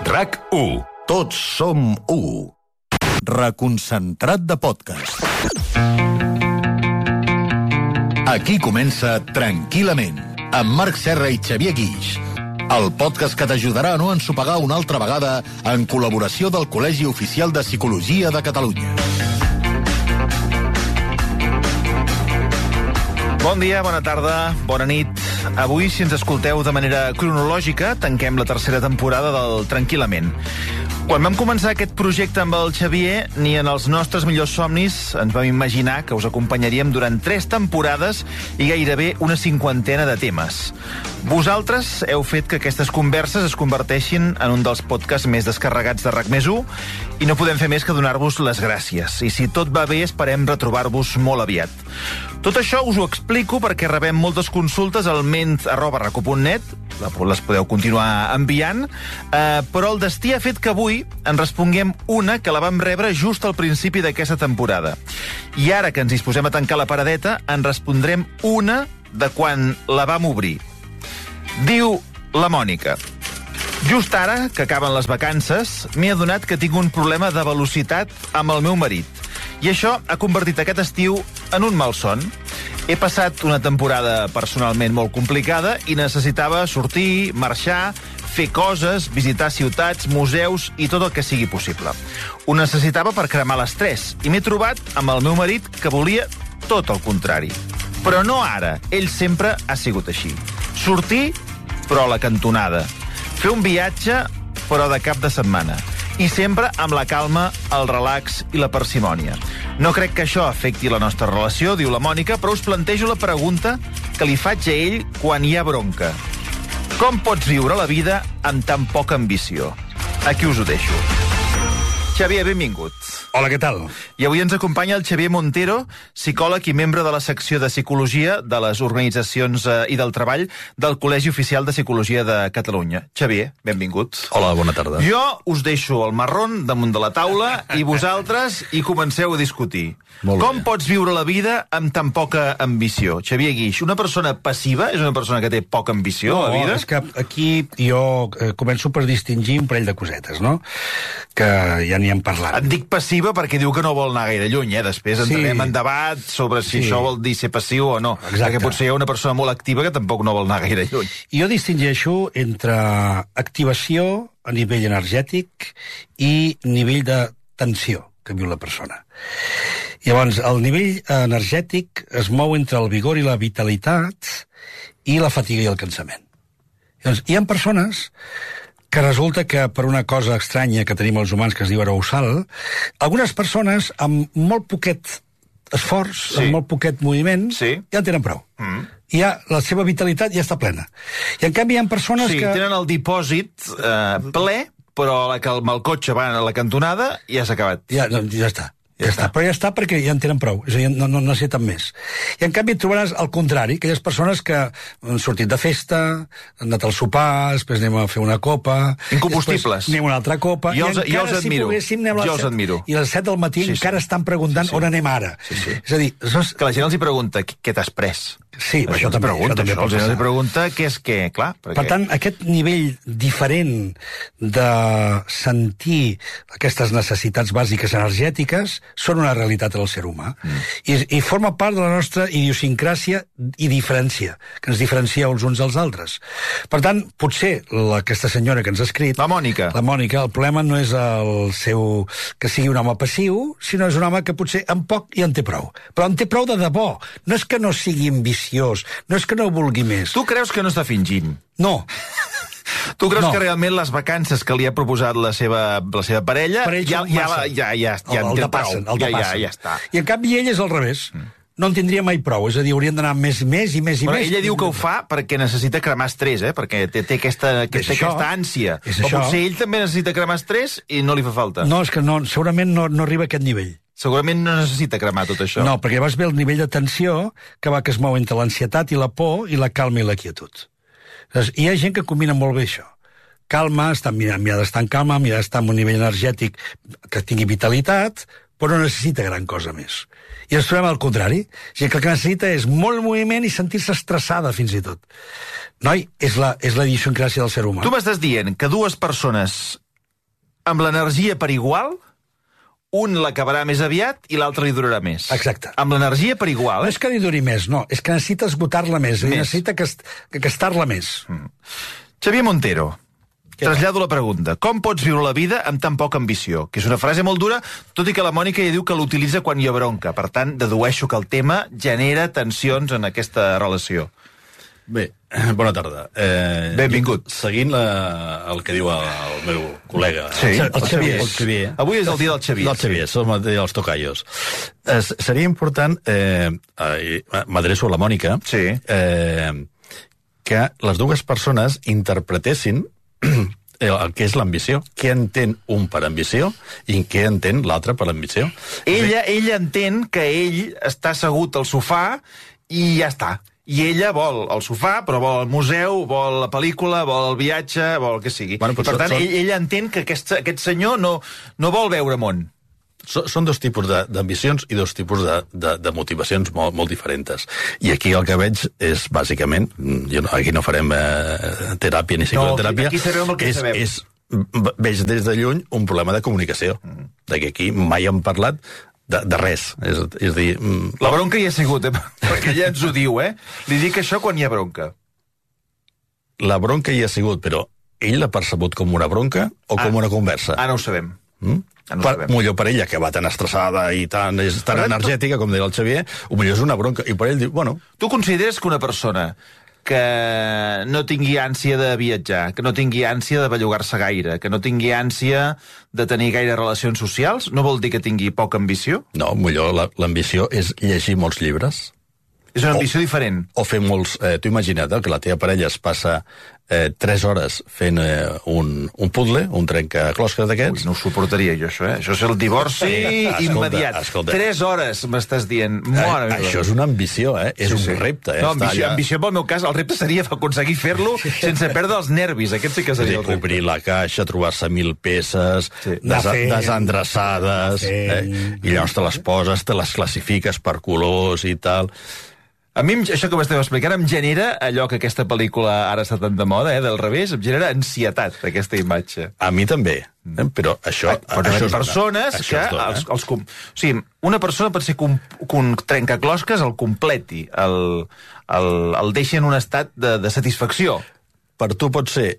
RAC1. Tots som u. Reconcentrat de podcast. Aquí comença Tranquil·lament, amb Marc Serra i Xavier Guix. El podcast que t'ajudarà a no ensopegar una altra vegada en col·laboració del Col·legi Oficial de Psicologia de Catalunya. Bon dia, bona tarda, bona nit. Avui, si ens escolteu de manera cronològica, tanquem la tercera temporada del Tranquil·lament. Quan vam començar aquest projecte amb el Xavier, ni en els nostres millors somnis ens vam imaginar que us acompanyaríem durant 3 temporades i gairebé una 50ena de temes. Vosaltres heu fet que aquestes converses es converteixin en un dels podcasts més descarregats de RAC+1 i no podem fer més que donar-vos les gràcies. I si tot va bé, esperem retrobar-vos molt aviat. Tot això us ho explico perquè rebem moltes consultes al ment@rac1.net, les podeu continuar enviant, però el destí ha fet que avui en responguem una que la vam rebre just al principi d'aquesta temporada. I ara que ens disposem a tancar la paradeta, en respondrem una de quan la vam obrir. Diu la Mònica: just ara, que acaben les vacances, m'he adonat que tinc un problema de velocitat amb el meu marit. I això ha convertit aquest estiu en un malson. He passat una temporada personalment molt complicada i necessitava sortir, marxar, fer coses, visitar ciutats, museus i tot el que sigui possible. Ho necessitava per cremar l'estrès i m'he trobat amb el meu marit que volia tot el contrari. Però no ara, ell sempre ha sigut així. Sortir, però a la cantonada. Fer un viatge, però de cap de setmana. I sempre amb la calma, el relax i la parsimònia. No crec que això afecti la nostra relació, diu la Mònica, però us plantejo la pregunta que li faig a ell quan hi ha bronca. Com pots viure la vida amb tan poca ambició? Aquí us ho deixo. Xavier, benvingut. Hola, què tal? I avui ens acompanya el Xavier Montero, psicòleg i membre de la secció de Psicologia de les Organitzacions i del Treball del Col·legi Oficial de Psicologia de Catalunya. Xavier, benvingut. Hola, bona tarda. Jo us deixo el marrón damunt de la taula i vosaltres hi comenceu a discutir. Com pots viure la vida amb tan poca ambició? Xavier Guix, una persona passiva és una persona que té poca ambició a la vida? No, és que aquí jo començo per distingir un parell de cosetes, no? Que ja n'hi hem parlat. Et dic passiva perquè diu que no vol anar gaire lluny, Després entrarem en debat sobre si això vol dir ser passiu o no. Exacte. Perquè potser hi ha una persona molt activa que tampoc no vol anar gaire lluny. Jo distingeixo entre activació a nivell energètic i nivell de tensió que viu la persona. Llavors, el nivell energètic es mou entre el vigor i la vitalitat i la fatiga i el cansament. Llavors, hi ha persones que resulta que per una cosa estranya que tenim els humans que es diu arousal, algunes persones amb molt poquet esforç, amb molt poquet moviment, ja en tenen prou. I ja, la seva vitalitat ja està plena. I en canvi hi ha persones que... tenen el dipòsit ple, però amb el cotxe van a la cantonada i ja s'ha acabat. Ja està. Ja està. Però ja està perquè ja en tenen prou, és a dir, no necessiten més. I en canvi et trobaràs al contrari, aquelles persones que han sortit de festa, han anat al sopar, després anem a fer una copa... Incombustibles. Anem a una altra copa... Jo els admiro. Jo els admiro. I a les 7 del matí encara estan preguntant on anem ara. És a dir... Que la gent els hi pregunta què t'has pres. Sí, això també pregunta. La gent els pregunta què és què, clar. Per tant, aquest nivell diferent de sentir aquestes necessitats bàsiques energètiques són una realitat del ser humà. I forma part de la nostra idiosincràsia i diferència, que ens diferencia els uns dels altres. Per tant, potser aquesta senyora que ens ha escrit... La Mònica, el problema no és el seu... que sigui un home passiu, sinó és un home que potser amb poc ja en té prou. Però en té prou de debò. No és que no sigui ambiciós, no és que no vulgui més. Tu creus que no està fingint? No. Tu creus que realment les vacances que li ha proposat la seva parella ja en té prou? Ja està. I en canvi ell és al revés. No en tindria mai prou, és a dir, haurien d'anar més i més. Ella diu que ho fa perquè necessita cremar estrès, perquè té aquesta ànsia. Però potser ell també necessita cremar estrès i no li fa falta. No, és que segurament no arriba a aquest nivell. Segurament no necessita cremar tot això. No, perquè llavors ve el nivell de tensió que es mou entre l'ansietat i la por i la calma i la quietud. Hi ha gent que combina molt bé això. Calma, m'ha d'estar en calma, m'ha d'estar en un nivell energètic que tingui vitalitat, però no necessita gran cosa més. I ens trobem al contrari. Gent que el que necessita és molt moviment i sentir-se estressada, fins i tot. Noi, és la idiosincràsia del ser humà. Tu m'estàs dient que dues persones amb l'energia per igual, un l'acabarà més aviat i l'altre li durarà més. Exacte. Amb l'energia per igual, No és que li duri més, no. És que necessita esgotar-la més. Necessita gastar-la més. Xavier Montero, trasllado la pregunta. Com pots viure la vida amb tan poca ambició? Que és una frase molt dura, tot i que la Mònica ja diu que l'utilitza quan hi ha bronca. Per tant, dedueixo que el tema genera tensions en aquesta relació. Bé, bona tarda. Benvingut. Seguint el que diu el meu col·lega, Sí, el Xavier. Avui és el dia del Xavier. Del Xavier, som els tocallos. Seria important, m'adreço a la Mònica, Sí. que les dues persones interpretessin el que és l'ambició. Què entén un per ambició i què entén l'altre per ambició. Ella entén que ell està assegut al sofà i ja està. I ella vol el sofà, però vol el museu, vol la pel·lícula, vol el viatge, vol el que sigui. Bueno, I per tant, ella entén que aquest senyor no vol veure món. Són dos tipus d'ambicions i dos tipus de motivacions molt diferents. I aquí el que veig és, bàsicament, aquí no farem teràpia ni psicoteràpia, aquí sabem el que sabem. Veig des de lluny un problema de comunicació, de que aquí mai hem parlat de res. És a dir... La bronca hi ha sigut, perquè ella ens ho diu, Li dic això quan hi ha bronca. La bronca hi ha sigut, però ell l'ha percebut com una bronca o com una conversa? Ara ho sabem. Millor per ella, que va tan estressada i és tan energètica, com deia el Xavier, o millor és una bronca. I per ell diu, bueno... Tu consideres que una persona que no tingui ànsia de viatjar, que no tingui ànsia de bellugar-se gaire, que no tingui ànsia de tenir gaire relacions socials, no vol dir que tingui poca ambició? No, millor l'ambició és llegir molts llibres. És una ambició diferent. O fer molts... Tu imagina't que la teva parella es passa 3 hores fent un puzzle, un trencaclosques d'aquests. No ho suportaria jo, això, Això és el divorci immediat. Escolta. 3 hores, m'estàs dient. Això és una ambició, és un repte. No, ambició, pel meu cas, el repte seria aconseguir fer-lo sense perdre els nervis. Aquest sí que seria el repte. Obrir la caixa, trobar-se 1.000 peces, desendreçades, i llavors te les poses, te les classifiques per colors i tal... A mi, això que m'esteu explicant, em genera allò que aquesta pel·lícula ara està tan de moda, del revés, em genera ansietat, aquesta imatge. A mi també, però això... Però persones que... O sigui, una persona pot ser que un trencaclosques el completi, el deixi en un estat de satisfacció. Per tu pot ser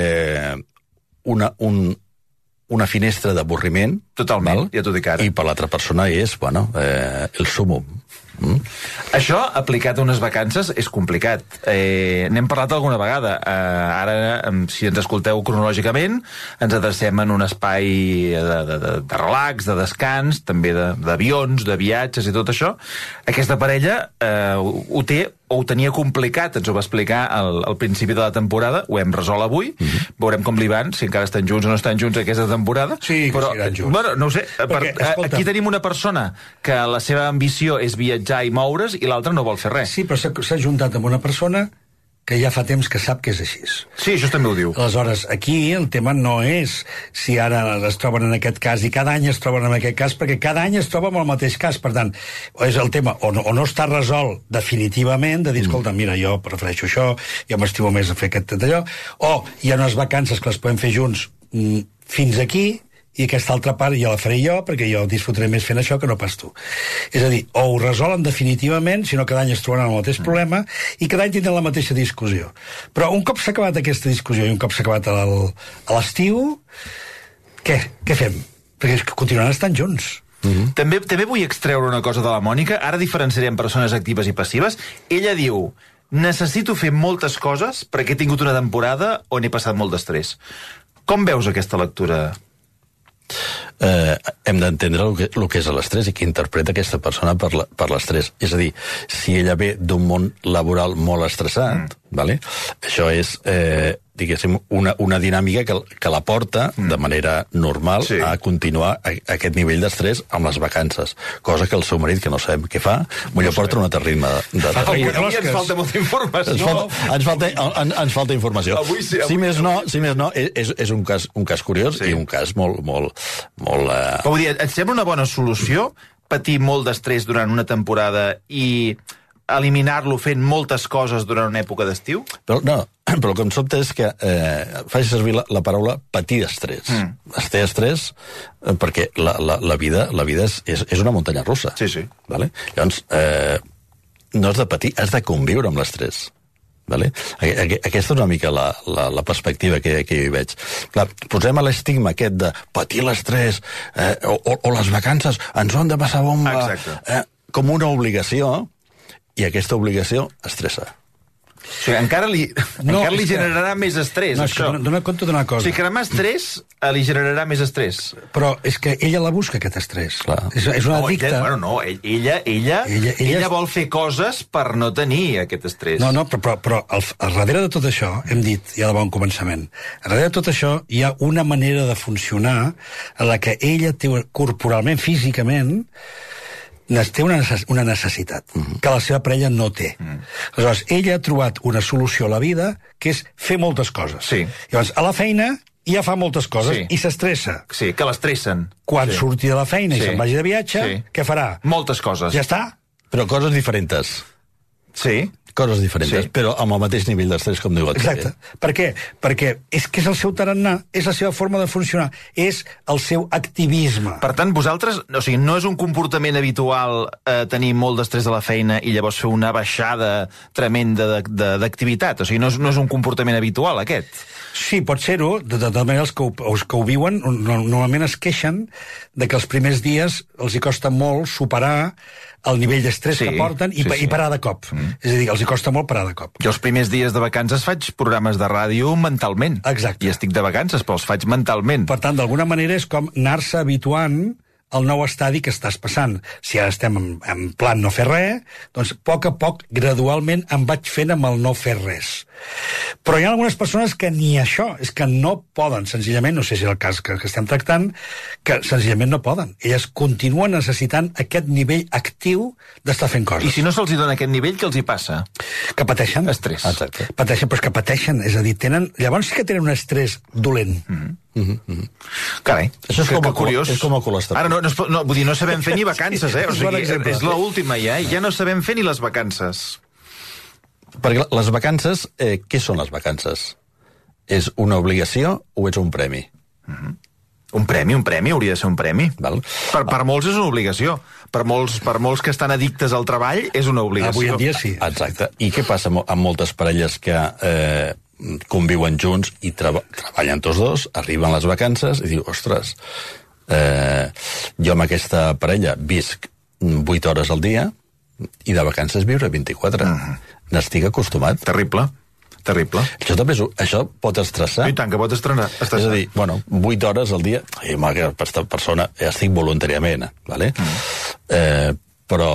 una finestra d'avorriment. Totalment, ja t'ho dic ara. I per l'altra persona és, el súmum. Això, aplicat a unes vacances, és complicat. N'hem parlat alguna vegada. Ara, si ens escolteu cronològicament, ens adrecem en un espai de relax, de descans, també d'avions, de viatges i tot això. Aquesta parella ho té o ho tenia complicat, ens ho va explicar al principi de la temporada, ho hem resolt avui, veurem com li van, si encara estan junts o no estan junts aquesta temporada. Sí, que seguiran junts. Bueno, no ho sé, aquí tenim una persona que la seva ambició és viatjar i moure's i l'altra no vol fer res. Sí, però s'ha juntat amb una persona que ja fa temps que sap que és així. Sí, això també ho diu. Aleshores, aquí el tema no és si ara es troben en aquest cas i cada any es troben en aquest cas, perquè cada any es troben en el mateix cas. Per tant, és el tema o no està resolt definitivament, de dir, escolta, mira, jo prefereixo això, jo m'estimo més a fer aquest allò, o hi ha unes vacances que les podem fer junts fins aquí, i aquesta altra part ja la faré jo, perquè jo disfrutaré més fent això que no pas tu. És a dir, o ho resolen definitivament, si no cada any es trobaran el mateix problema, i cada any tindran la mateixa discussió. Però un cop s'ha acabat aquesta discussió i un cop s'ha acabat a l'estiu, què fem? Perquè continuaran estant junts. També vull extreure una cosa de la Mònica. Ara diferenciarem persones actives i passives. Ella diu, necessito fer moltes coses perquè he tingut una temporada on he passat molt d'estrès. Com veus aquesta lectura? Hem d'entendre el que és l'estrès i què interpreta aquesta persona per l'estrès. És a dir, si ella ve d'un món laboral molt estressat, això és, diguéssim, una dinàmica que la porta de manera normal a continuar aquest nivell d'estrès amb les vacances, cosa que el seu marit, que no sabem què fa, millor porta un altre ritme de feina. Ens falta molta informació. Ens falta informació. Si més no, és un cas curiós i un cas molt... Vull dir, et sembla una bona solució patir molt d'estrès durant una temporada i eliminar-lo fent moltes coses durant una època d'estiu? Però el que em sobta és que faci servir la paraula patir estrès. Es té estrès perquè la vida és una muntanya russa. Sí. Vale? Llavors, no has de patir, has de conviure amb l'estrès. Vale? Aquesta és una mica la perspectiva que jo hi veig. Clar, posem a l'estigma aquest de patir l'estrès o les vacances ens ho han de passar bomba com una obligació, i aquesta obligació estressa. O sigui, encara li generarà més estrès, això. Dóna compte d'una cosa. O sigui, cremar estrès li generarà més estrès. Però és que ella la busca, aquest estrès. És una addicta. Ella vol fer coses per no tenir aquest estrès. No, però al darrere de tot això, hem dit ja de bon començament, al darrere de tot això hi ha una manera de funcionar en la que ella té corporalment, físicament, té una necessitat que la seva parella no té. Aleshores, ella ha trobat una solució a la vida que és fer moltes coses. Sí. Llavors, a la feina ja fa moltes coses i s'estressa. Sí, que l'estressen. Quan surti de la feina i se'n vagi de viatge, què farà? Moltes coses. Ja està. Però coses diferents. Sí. Coses diferents, però amb el mateix nivell d'estrès, com diu el Xavier. Exacte. Per què? Perquè és que és el seu tarannà, és la seva forma de funcionar, és el seu activisme. Per tant, vosaltres, o sigui, no és un comportament habitual tenir molt d'estrès a la feina i llavors fer una baixada tremenda d'activitat? O sigui, no és un comportament habitual, aquest? Sí, pot ser-ho. De tota manera, els que ho viuen normalment es queixen de que els primers dies els hi costa molt superar el nivell d'estrès que porten i parar de cop. És a dir, els hi costa molt parar de cop. Jo els primers dies de vacances faig programes de ràdio mentalment. Exacte. I estic de vacances, però els faig mentalment. Per tant, d'alguna manera és com anar-se habituant al nou estadi que estàs passant. Si ara estem en plan no fer res, doncs a poc, gradualment em vaig fent amb el no fer res. Però hi ha algunes persones que ni això, és que no poden, senzillament, no sé si és el cas que estem tractant, que senzillament no poden. Elles continuen necessitant aquest nivell actiu d'estar fent coses. I si no se'ls dona aquest nivell, què els hi passa? Que pateixen. Estrès. Exacte. Pateixen, però és que pateixen, és a dir, llavors sí que tenen un estrès dolent. Carai, això és curiós. És com el colesterol. Ara vull dir, no sabem fer ni vacances, O sigui, és l'última ja, ja no sabem fer ni les vacances. Perquè les vacances, què són les vacances? És una obligació o és un premi? Un premi, hauria de ser un premi. Val. Per molts és una obligació. Per molts que estan addictes al treball és una obligació. Avui en dia sí. Exacte. I què passa amb moltes parelles que conviuen junts i treballen tots dos, arriben les vacances i diu, ostres, jo amb aquesta parella visc 8 hores al dia i de vacances viure 24. N'estic acostumat. Terrible. Això pot estressar. I tant, que pot estressar. És a dir, 8 hores al dia, i per aquesta persona estic voluntàriament, ¿vale? Però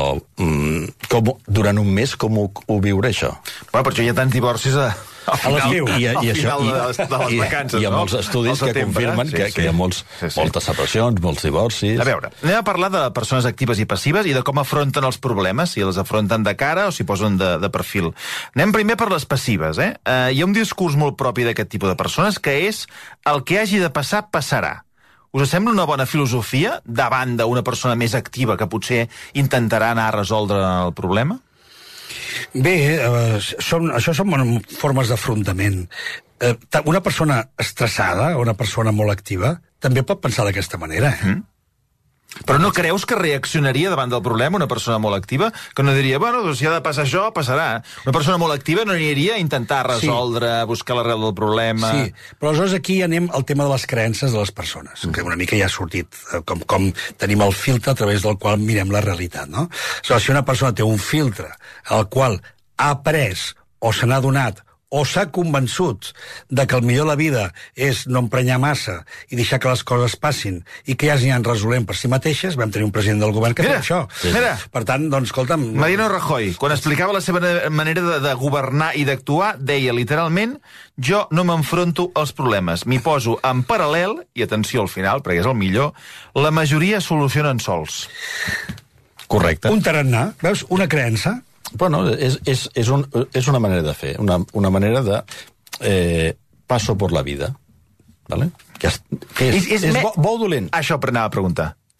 durant un mes com ho viure això? Per això hi ha tants divorcis al final de les vacances. Hi ha molts estudis que confirmen que hi ha moltes separacions, molts divorcis. A veure, anem a parlar de persones actives i passives i de com afronten els problemes, si els afronten de cara o si posen de perfil. Anem primer per les passives. Hi ha un discurs molt propi d'aquest tipus de persones que és el que hagi de passar, passarà. Us sembla una bona filosofia davant d'una persona més activa que potser intentarà anar a resoldre el problema? Bé, això són formes d'afrontament. Una persona estressada, una persona molt activa, també pot pensar d'aquesta manera. Però no creus que reaccionaria davant del problema una persona molt activa? Que no diria, si ha de passar això, passarà. Una persona molt activa no aniria a intentar resoldre, buscar l'arrel del problema... Sí, però aleshores aquí anem al tema de les creences de les persones, que una mica ja ha sortit, com tenim el filtre a través del qual mirem la realitat, no? Si una persona té un filtre al qual ha après o se n'ha donat o s'ha convençut de que el millor de la vida és no emprenyar massa i deixar que les coses passin i que ja s'hi han resolent per si mateixes, vam tenir un president del govern que feia això. Mira. Per tant, doncs, escolta'm... Mariano Rajoy, quan explicava la seva manera de governar i d'actuar, deia literalment: jo no m'enfronto als problemes, m'hi poso en paral·lel, i atenció al final, perquè és el millor, la majoria solucionen sols. Correcte. Un tarannà, veus? Una creença. Bueno, és una manera de fer, una manera de paso por la vida, ¿vale? Que és bo dolent. Això per anar a preguntar.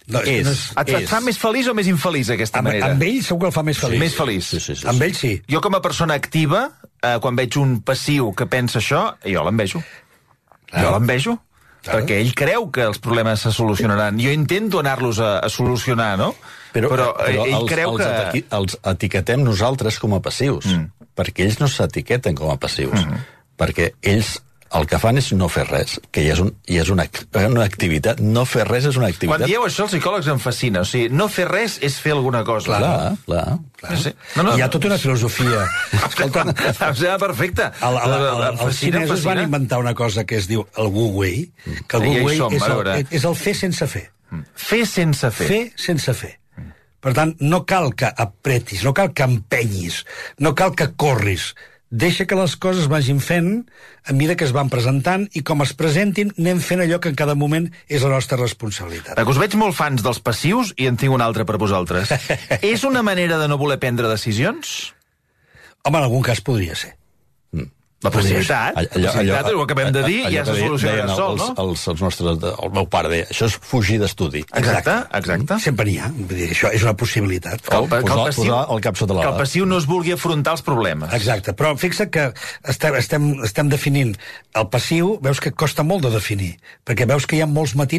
No, Et fa més feliç o més infeliç, aquesta manera? Amb ell segur que el fa més feliç. Més feliç. Sí. Amb ell sí. Jo, com a persona activa, quan veig un passiu que pensa això, jo l'envejo. Jo l'envejo. Perquè ell creu que els problemes se solucionaran. Jo intento anar-los a solucionar, no? Però ell creu que... Els etiquetem nosaltres com a passius, perquè ells no s'etiqueten com a passius, perquè ells el que fan és no fer res, que ja és una activitat. No fer res és una activitat. Quan dieu això, els psicòlegs em fascina. O sigui, no fer res és fer alguna cosa. Clar. Sí. Hi ha tota una filosofia. Escolta'm, em sembla perfecte. Els xinesos van inventar una cosa que es diu el Wu Wei, que el Wu Wei és el fer sense fer. Fer sense fer. Fer sense fer. Per tant, no cal que apretis, no cal que empenyis, no cal que corris. Deixa que les coses vagin fent a mesura que es van presentant i com es presentin anem fent allò que en cada moment és la nostra responsabilitat. Us veig molt fans dels passius i en tinc un altre per vosaltres. És una manera de no voler prendre decisions? Home, en algun cas podria ser. La passivitat, ho acabem de dir, ja se soluciona sol, no? Els nostres, el meu pare deia, això és fugir d'estudi. Exacte. Sempre n'hi ha. Això és una possibilitat. Posar el cap sota l'ala. Que el passiu no es vulgui afrontar els problemes. Exacte, però fixa que estem definint el passiu, veus que costa molt de definir, perquè veus que hi ha molts matisos